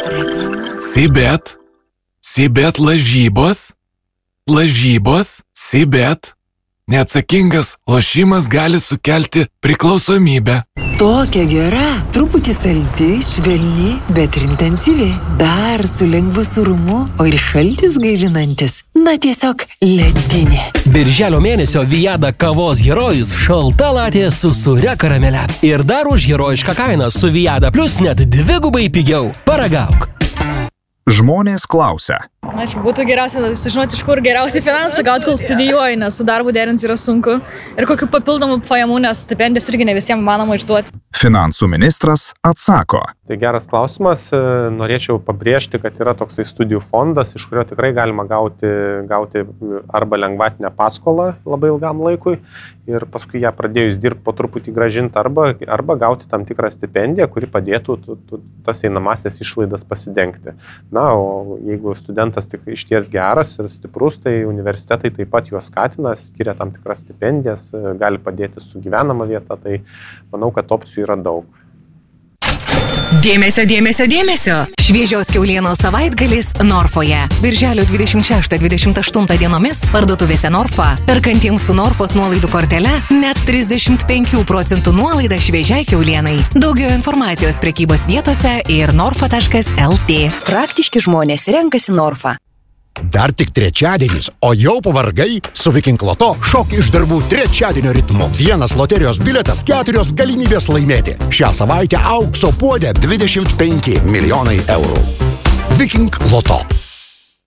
Sibet lažybos. Sibet. Neatsakingas lošimas gali sukelti priklausomybę. Tokia gera, truputį saldi, švelni, bet ir intensyvi. Dar su lengvu sūrumu, o ir šaltis gaivinantis. Na tiesiog ledinė. Birželio mėnesio Viada kavos herojus šalta latė su sūria karamele. Ir dar už herojišką kainą su Viada Plus net 2 pigiau. Paragauk. Žmonės klausia. Aišku, būtų geriausia sužinoti, iš kur geriausiai finansų gauti, kol studijuoji, nes su darbu derinti yra sunku. Ir kokių papildomų pajamų, nes stipendijos irgi ne visiems manoma išduoti. Finansų ministras atsako. Tai geras klausimas. Norėčiau pabrėžti, kad yra toksai studijų fondas, iš kurio tikrai galima gauti arba lengvatinę paskolą labai ilgam laikui ir paskui ją pradėjus dirbti po truputį grąžinti arba gauti tam tikrą stipendiją, kuri padėtų tas einamasias išlaidas pasidengti. Na, o jeigu studentas tik išties geras ir stiprus, tai universitetai taip pat juos skatina, skiria tam tikras stipendijas, gali padėti su gyvenama vieta, tai manau, kad opcijų yra daug. Dėmesio! Šviežios kiaulienos savaitgalis Norfoje. Birželio 26-28 dienomis parduotuvėse Norfa. Perkantiems su Norfos nuolaidų kortele net 35% nuolaida šviežiai kiaulienai. Daugiau informacijos prekybos vietose ir norfa.lt. Praktiški žmonės renkasi Norfa. Dar tik trečiadienis, o jau pavargai? Su Viking Loto šok iš darbų trečiadienio ritmu. 1 loterijos bilietas, 4 galimybės laimėti. Šią savaitę aukso puode 25 milijonai eurų. Viking Loto.